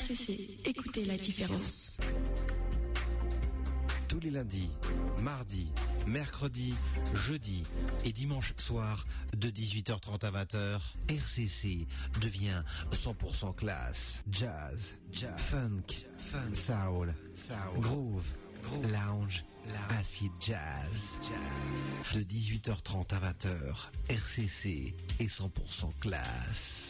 RCC, écoutez la différence. Tous les lundis, mardis, mercredis, jeudis et dimanche soir de 18h30 à 20h, RCC devient 100% classe. Jazz, funk, soul, groove, lounge, acid jazz. De 18h30 à 20h, RCC est 100% classe.